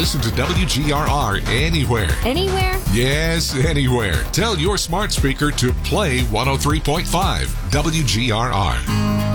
listen to WGRR anywhere. Anywhere? Yes, anywhere. Tell your smart speaker to play 103.5 WGRR.